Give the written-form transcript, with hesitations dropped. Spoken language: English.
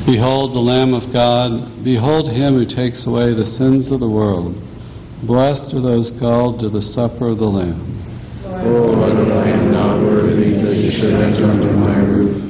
Behold the Lamb of God. Behold him who takes away the sins of the world. Blessed are those called to the supper of the Lamb. Lord, I am not worthy that you should enter under my roof,